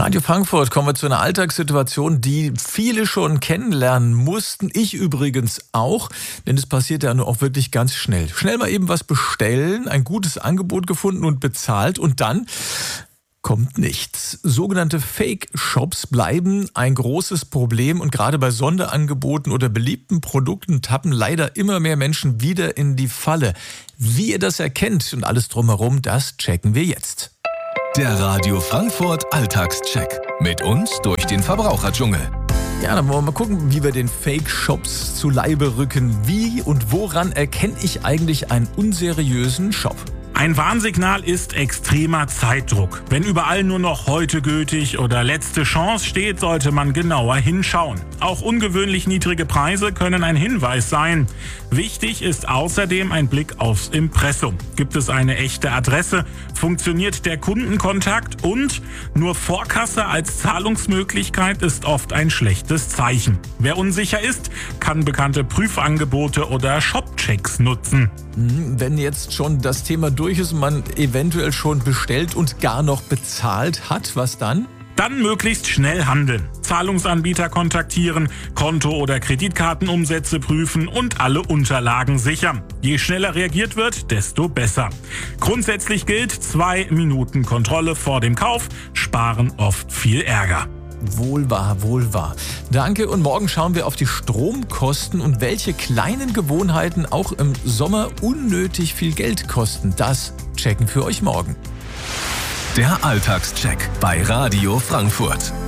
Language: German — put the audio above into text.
Radio Frankfurt, kommen wir zu einer Alltagssituation, die viele schon kennenlernen mussten. Ich übrigens auch, denn es passiert ja nur auch wirklich ganz schnell. Schnell mal eben was bestellen, ein gutes Angebot gefunden und bezahlt und dann kommt nichts. Sogenannte Fake-Shops bleiben ein großes Problem und gerade bei Sonderangeboten oder beliebten Produkten tappen leider immer mehr Menschen wieder in die Falle. Wie ihr das erkennt und alles drumherum, das checken wir jetzt. Der Radio Frankfurt Alltagscheck. Mit uns durch den Verbraucherdschungel. Ja, dann wollen wir mal gucken, wie wir den Fake-Shops zu Leibe rücken. Wie und woran erkenne ich eigentlich einen unseriösen Shop? Ein Warnsignal ist extremer Zeitdruck. Wenn überall nur noch heute gültig oder letzte Chance steht, sollte man genauer hinschauen. Auch ungewöhnlich niedrige Preise können ein Hinweis sein. Wichtig ist außerdem ein Blick aufs Impressum. Gibt es eine echte Adresse? Funktioniert der Kundenkontakt? Und nur Vorkasse als Zahlungsmöglichkeit ist oft ein schlechtes Zeichen. Wer unsicher ist, kann bekannte Prüfangebote oder Shopchecks nutzen. Wenn jetzt schon das Thema durch ist und man eventuell schon bestellt und gar noch bezahlt hat, was dann? Dann möglichst schnell handeln. Zahlungsanbieter kontaktieren, Konto- oder Kreditkartenumsätze prüfen und alle Unterlagen sichern. Je schneller reagiert wird, desto besser. Grundsätzlich gilt, 2 Minuten Kontrolle vor dem Kauf sparen oft viel Ärger. Wohl wahr, wohl wahr. Danke und morgen schauen wir auf die Stromkosten und welche kleinen Gewohnheiten auch im Sommer unnötig viel Geld kosten. Das checken für euch morgen. Der Alltagscheck bei Radio Frankfurt.